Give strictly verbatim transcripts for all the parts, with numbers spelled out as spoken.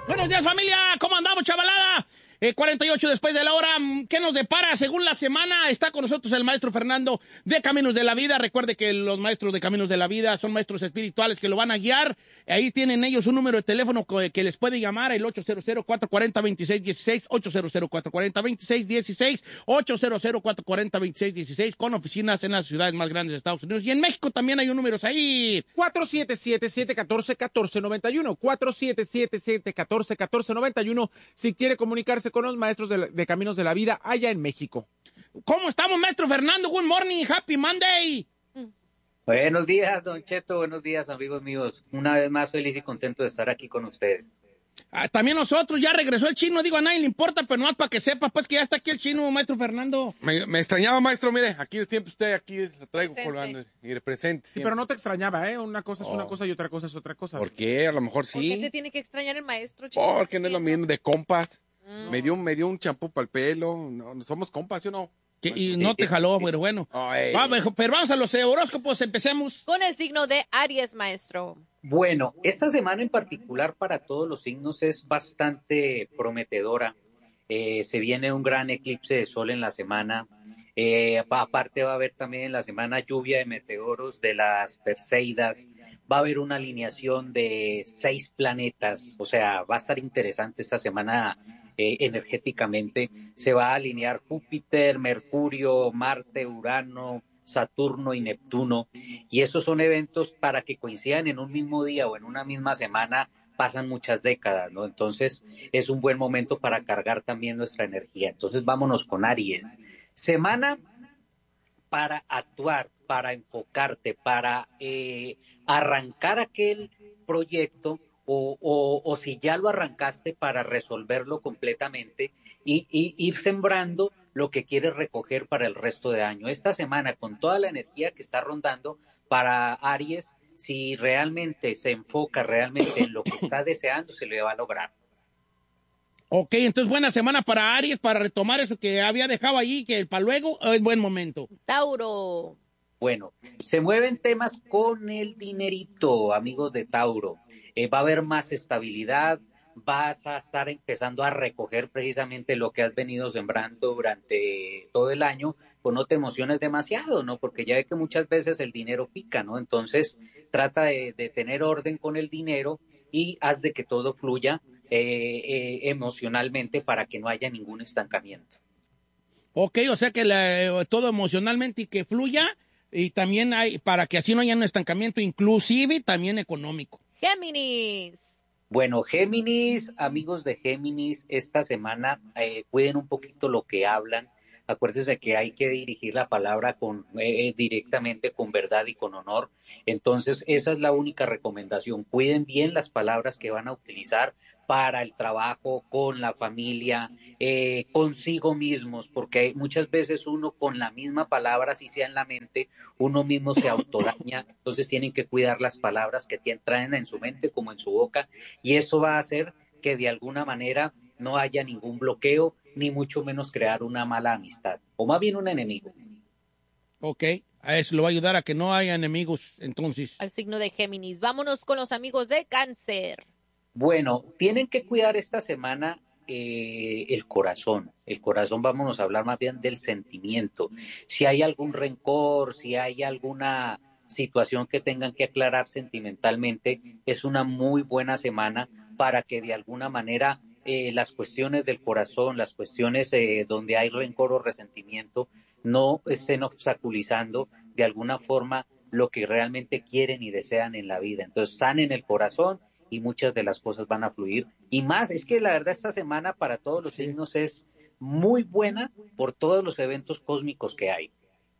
Buenos días, familia. ¿Cómo andamos, chavalada? Eh, cuarenta y ocho después de la hora. ¿Qué nos depara según la semana? Está con nosotros el maestro Fernando de Caminos de la Vida. Recuerde que los maestros de Caminos de la Vida son maestros espirituales que lo van a guiar. Ahí tienen ellos un número de teléfono que les puede llamar, el ocho cero cero, cuatro cuatro cero, dos seis uno seis, ocho cero cero, cuatro cuatro cero, dos seis uno seis, ocho cero cero, cuatro cuatro cero, dos seis uno seis, con oficinas en las ciudades más grandes de Estados Unidos. Y en México también hay un número ahí. cuatro siete siete, siete uno cuatro, uno cuatro nueve uno. cuatro siete siete, siete uno cuatro, uno cuatro nueve uno. Si quiere comunicarse con los maestros de, la, de Caminos de la Vida allá en México. ¿Cómo estamos, maestro Fernando? Good morning, happy Monday. Buenos días, don Cheto, buenos días, amigos míos. Una vez más feliz y contento de estar aquí con ustedes. Ah, también nosotros, ya regresó el chino, digo, a nadie le importa, pero no más para que sepa, pues, que ya está aquí el chino, maestro Fernando. Me, me extrañaba, maestro, mire, aquí siempre usted, aquí lo traigo colgando, y presente. Sí, pero no te extrañaba, ¿eh? Una cosa es Oh. una cosa y otra cosa es otra cosa. ¿Por qué? A lo mejor ¿Por qué sí. te tiene que extrañar el maestro, chico? Porque no es lo mismo, de compas. Mm. Me dio, me dio un champú para el pelo. No, somos compas, ¿sí o no? Que, y no te jaló, pero bueno. Ay. Va, pero vamos a los horóscopos, empecemos. Con el signo de Aries, maestro. Bueno, esta semana en particular para todos los signos es bastante prometedora. Eh, se viene un gran eclipse de sol en la semana. Eh, aparte va a haber también en la semana lluvia de meteoros de las Perseidas. Va a haber una alineación de seis planetas. O sea, va a estar interesante esta semana eh, energéticamente. Se va a alinear Júpiter, Mercurio, Marte, Urano, Saturno y Neptuno, y esos son eventos para que coincidan en un mismo día o en una misma semana, pasan muchas décadas, ¿no? Entonces es un buen momento para cargar también nuestra energía. Entonces vámonos con Aries. Semana para actuar, para enfocarte, para eh, arrancar aquel proyecto o, o, o si ya lo arrancaste, para resolverlo completamente y, y ir sembrando lo que quieres recoger para el resto de año. Esta semana, con toda la energía que está rondando para Aries, si realmente se enfoca realmente en lo que está deseando, se le va a lograr. Ok, entonces buena semana para Aries, para retomar eso que había dejado allí, que para luego es buen momento. Tauro. Bueno, se mueven temas con el dinerito, amigos de Tauro. Eh, va a haber más estabilidad, vas a estar empezando a recoger precisamente lo que has venido sembrando durante todo el año, pues no te emociones demasiado, ¿no? Porque ya ve que muchas veces el dinero pica, ¿no? Entonces trata de, de tener orden con el dinero y haz de que todo fluya eh, eh, emocionalmente para que no haya ningún estancamiento. Ok, o sea que la, todo emocionalmente y que fluya, y también hay, para que así no haya un estancamiento, inclusive también económico. Géminis. Bueno, Géminis, amigos de Géminis, esta semana eh, cuiden un poquito lo que hablan. Acuérdense que hay que dirigir la palabra con eh, directamente con verdad y con honor. Entonces, esa es la única recomendación. Cuiden bien las palabras que van a utilizar para el trabajo, con la familia, eh, consigo mismos, porque muchas veces uno con la misma palabra, si sea en la mente, uno mismo se autodaña. Entonces tienen que cuidar las palabras que traen en su mente como en su boca, y eso va a hacer que de alguna manera no haya ningún bloqueo, ni mucho menos crear una mala amistad, o más bien un enemigo. Ok, a eso lo va a ayudar a que no haya enemigos, entonces. Al signo de Géminis. Vámonos con los amigos de Cáncer. Bueno, tienen que cuidar esta semana eh, el corazón. El corazón, vámonos a hablar más bien del sentimiento. Si hay algún rencor, si hay alguna situación que tengan que aclarar sentimentalmente, es una muy buena semana para que de alguna manera eh, las cuestiones del corazón, las cuestiones eh, donde hay rencor o resentimiento, no estén obstaculizando de alguna forma lo que realmente quieren y desean en la vida. Entonces, sanen el corazón y muchas de las cosas van a fluir. Y más, es que la verdad esta semana para todos los sí. signos es muy buena por todos los eventos cósmicos que hay.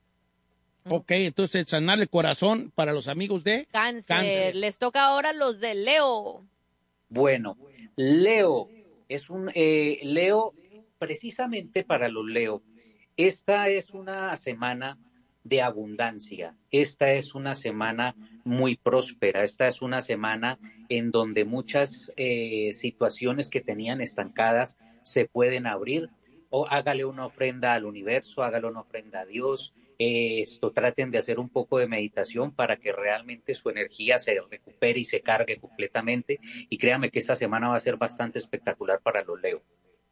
Ok, entonces sanar el corazón para los amigos de Cáncer. Cáncer. Les toca ahora los de Leo. Bueno, Leo es un eh, Leo precisamente para los Leo. Esta es una semana de abundancia. Esta es una semana muy próspera. Esta es una semana en donde muchas eh, situaciones que tenían estancadas se pueden abrir. O hágale una ofrenda al universo, hágale una ofrenda a Dios, eh, esto traten de hacer un poco de meditación para que realmente su energía se recupere y se cargue completamente. Y créanme que esta semana va a ser bastante espectacular para los Leo.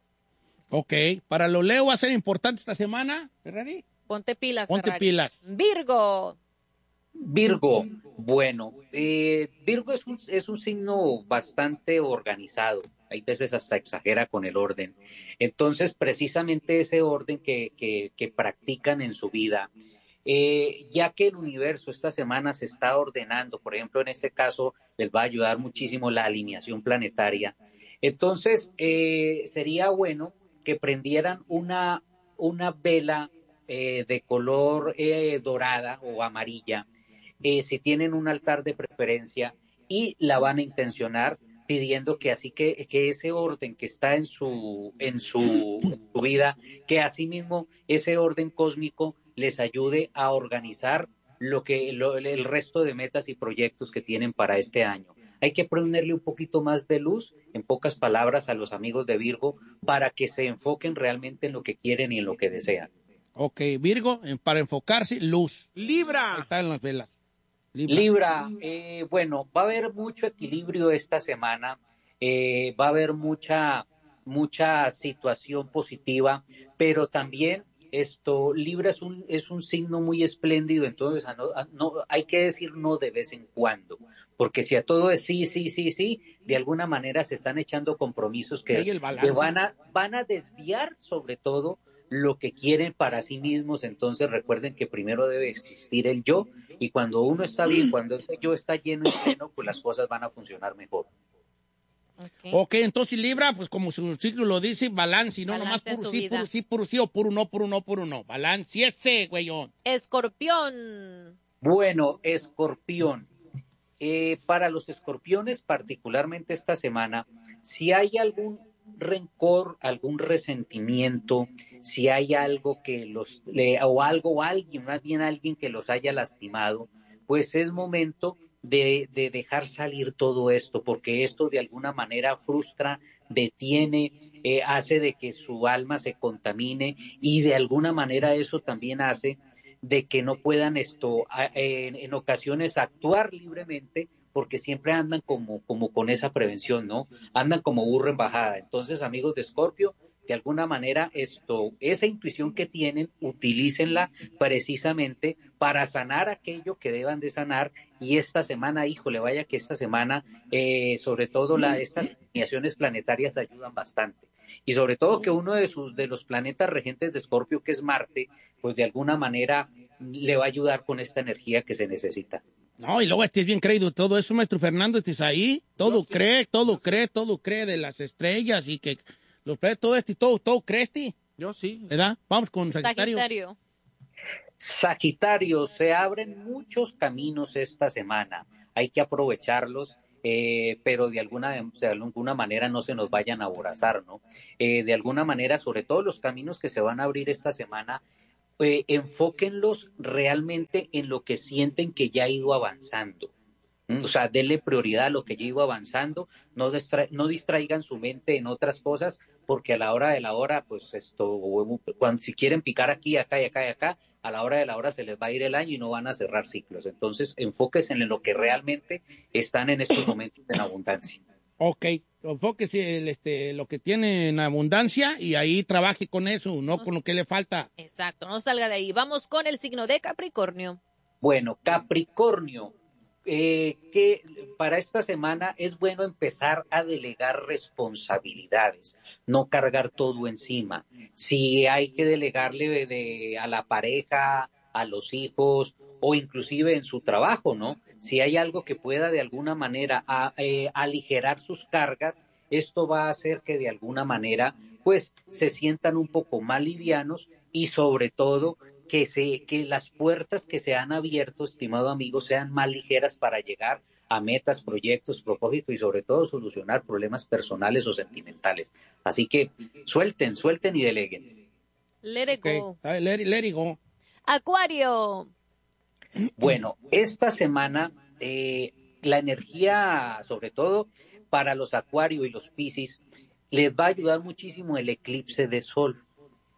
Ok, para los Leo va a ser importante esta semana, Ferrari. Ponte pilas, Ponte Ferrari. pilas. Virgo. Virgo, bueno, eh, Virgo es un, es un signo bastante organizado, hay veces hasta exagera con el orden. Entonces, precisamente ese orden que, que, que practican en su vida, eh, ya que el universo esta semana se está ordenando, por ejemplo, en este caso les va a ayudar muchísimo la alineación planetaria. Entonces, eh, sería bueno que prendieran una, una vela eh, de color eh, dorada o amarilla, eh, si tienen un altar de preferencia, y la van a intencionar pidiendo que así que, que ese orden que está en su, en su, en su vida, que asimismo ese orden cósmico les ayude a organizar lo que, lo, el resto de metas y proyectos que tienen para este año. Hay que ponerle un poquito más de luz, en pocas palabras, a los amigos de Virgo, para que se enfoquen realmente en lo que quieren y en lo que desean. Ok, Virgo, en- para enfocarse, luz. Ahí Libra. están las velas. Libra. Libra, eh, bueno, va a haber mucho equilibrio esta semana, eh, va a haber mucha, mucha situación positiva, pero también esto, Libra es un, es un signo muy espléndido, entonces a no, a- no, hay que decir no de vez en cuando, porque si a todo es sí, sí, sí, sí, de alguna manera se están echando compromisos Que hay que, el que balance. van a, van a desviar sobre todo lo que quieren para sí mismos. Entonces recuerden que primero debe existir el yo, y cuando uno está bien, cuando ese yo está lleno y pleno, pues las cosas van a funcionar mejor. Okay. Ok, entonces Libra, pues como su ciclo lo dice, balance, y no Balance nomás en puro su sí, vida. puro sí, puro sí, o puro no, puro no, puro no. Balance ese, güeyón. Escorpión. Bueno, Escorpión. Eh, para los escorpiones, particularmente esta semana, si hay algún rencor, algún resentimiento, si hay algo que los, le, o algo, o alguien, más bien alguien que los haya lastimado, pues es momento de, de dejar salir todo esto, porque esto de alguna manera frustra, detiene, eh, hace de que su alma se contamine, y de alguna manera eso también hace de que no puedan esto a, en, en ocasiones actuar libremente, porque siempre andan como, como con esa prevención, ¿no? Andan como burro en bajada. Entonces, amigos de Escorpio, de alguna manera esto, esa intuición que tienen, utilícenla precisamente para sanar aquello que deban de sanar. Y esta semana, híjole, vaya que esta semana, eh, sobre todo la, estas alineaciones planetarias ayudan bastante. Y sobre todo que uno de sus de los planetas regentes de Escorpio, que es Marte, pues de alguna manera le va a ayudar con esta energía que se necesita. No, y luego este es bien creído todo eso, maestro Fernando, este es ahí. Todo sí. cree, todo cree, todo cree de las estrellas y que los planetas, todo esto y todo, todo cree este, Yo sí. ¿verdad? Vamos con Sagitario. Sagitario. Sagitario, se abren muchos caminos esta semana, hay que aprovecharlos, eh, pero de alguna, de alguna manera no se nos vayan a aborazar, ¿no? Eh, de alguna manera, sobre todo los caminos que se van a abrir esta semana, eh, enfóquenlos realmente en lo que sienten que ya ha ido avanzando. ¿Mm? O sea, denle prioridad a lo que ya iba avanzando, no, distra no distraigan su mente en otras cosas, porque a la hora de la hora, pues esto, cuando, si quieren picar aquí, acá y acá y acá, a la hora de la hora se les va a ir el año y no van a cerrar ciclos. Entonces, enfóquense en lo que realmente están en estos momentos en abundancia. Ok, enfóquese el, este, lo que tiene en abundancia y ahí trabaje con eso, no con lo que le falta. Exacto, no salga de ahí. Vamos con el signo de Capricornio. Bueno, Capricornio, eh, que para esta semana es bueno empezar a delegar responsabilidades, no cargar todo encima. Si hay que delegarle de, de, a la pareja, a los hijos o inclusive en su trabajo, ¿no? Si hay algo que pueda de alguna manera a, eh, aligerar sus cargas, esto va a hacer que de alguna manera pues se sientan un poco más livianos, y sobre todo que, se, que las puertas que se han abierto, estimado amigo, sean más ligeras para llegar a metas, proyectos, propósitos y sobre todo solucionar problemas personales o sentimentales. Así que suelten, suelten y deleguen. Let it Okay. go. Let, it, let it go. Acuario. Bueno, esta semana eh, la energía, sobre todo para los Acuario y los Piscis, les va a ayudar muchísimo el eclipse de sol.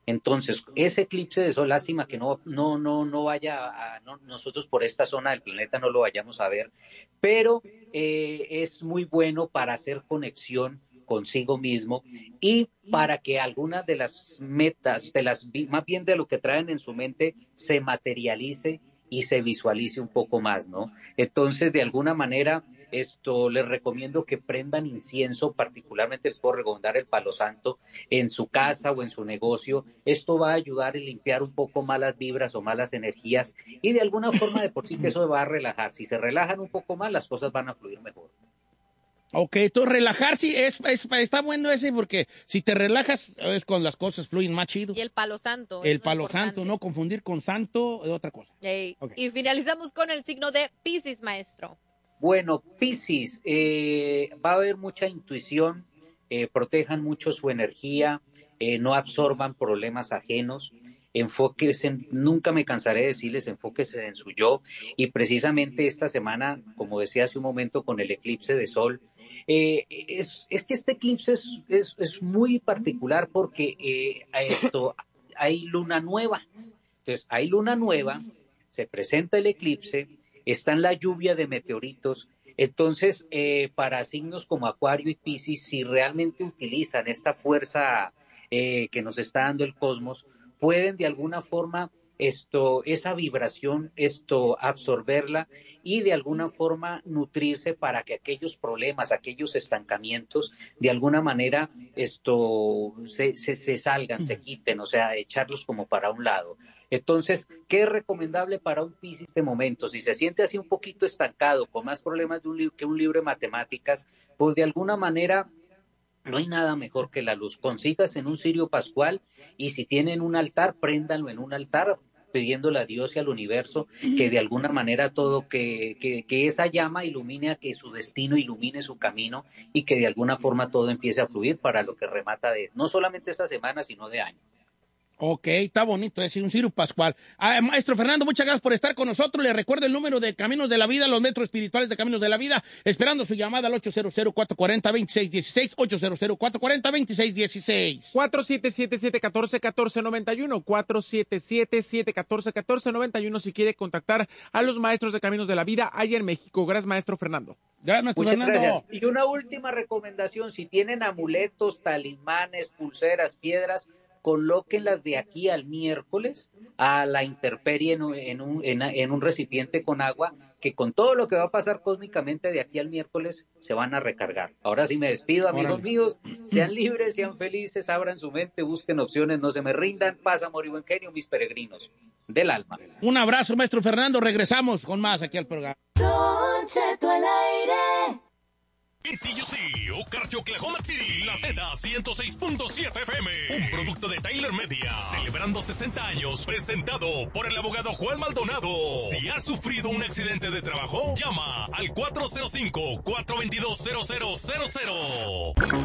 Entonces, ese eclipse de sol, lástima que no, no, no, no vaya a, no, nosotros por esta zona del planeta no lo vayamos a ver, pero eh, es muy bueno para hacer conexión consigo mismo y para que algunas de las metas, de las, más bien de lo que traen en su mente, se materialice y se visualice un poco más, ¿no? Entonces, de alguna manera, esto les recomiendo que prendan incienso, particularmente les puedo recomendar el palo santo en su casa o en su negocio. Esto va a ayudar a limpiar un poco malas vibras o malas energías y de alguna forma de por sí que eso va a relajar. Si se relajan un poco más, las cosas van a fluir mejor. Ok, entonces relajarse es, es, está bueno ese porque si te relajas es cuando las cosas fluyen más chido. Y el palo santo. El palo santo, no confundir con santo es otra cosa. Hey. Okay. Y finalizamos con el signo de Piscis, maestro. Bueno, Piscis, eh, va a haber mucha intuición, eh, protejan mucho su energía, eh, no absorban problemas ajenos, enfóquense, nunca me cansaré de decirles, enfóquense en su yo, y precisamente esta semana, como decía hace un momento con el eclipse de sol, eh, es, es que este eclipse es, es, es muy particular porque eh, esto, hay luna nueva, entonces hay luna nueva, se presenta el eclipse, está en la lluvia de meteoritos. Entonces, eh, para signos como Acuario y Piscis, si realmente utilizan esta fuerza eh, que nos está dando el cosmos, pueden de alguna forma esto, esa vibración, esto, absorberla y de alguna forma nutrirse para que aquellos problemas, aquellos estancamientos, de alguna manera esto se, se, se salgan, se quiten, o sea, echarlos como para un lado. Entonces, ¿qué es recomendable para un Piscis este momento? Si se siente así un poquito estancado, con más problemas de un libro, que un libro de matemáticas, pues de alguna manera no hay nada mejor que la luz. Consígase en un cirio pascual y si tienen un altar, préndanlo en un altar, pidiéndole a Dios y al universo que de alguna manera todo, que, que, que esa llama ilumine, a que su destino ilumine su camino y que de alguna forma todo empiece a fluir para lo que remata de no solamente esta semana, sino de año. Ok, está bonito, es un cirio pascual. Ah, maestro Fernando, muchas gracias por estar con nosotros. Le recuerdo el número de Caminos de la Vida, los metros espirituales de Caminos de la Vida, esperando su llamada al ocho cero cero, cuatro cuatro cero, dos seis uno seis, ocho cero cero, cuatro cuatro cero, dos seis uno seis. cuatro siete siete, siete uno cuatro, uno cuatro nueve uno, cuatro siete siete, siete uno cuatro, uno cuatro nueve uno si quiere contactar a los maestros de Caminos de la Vida allá en México. Gracias, maestro Fernando. Gracias, maestro Muchas Fernando. gracias. Y una última recomendación, si tienen amuletos, talismanes, pulseras, piedras, colóquenlas de aquí al miércoles a la intemperie en un, en, un, en, en un recipiente con agua, que con todo lo que va a pasar cósmicamente de aquí al miércoles se van a recargar. Ahora sí me despido, amigos Órale. míos, sean libres, sean felices, abran su mente, busquen opciones, no se me rindan, paz, amor y buen genio, mis peregrinos del alma. Un abrazo, maestro Fernando, regresamos con más aquí al programa. Don Cheto al aire. En T U C, Okarche, Oklahoma City, la Z ciento seis punto siete F M, un producto de Tyler Media, celebrando sesenta años, presentado por el abogado Juan Maldonado. Si has sufrido un accidente de trabajo, llama al cuatro cero cinco, cuatro dos dos, cero cero cero cero.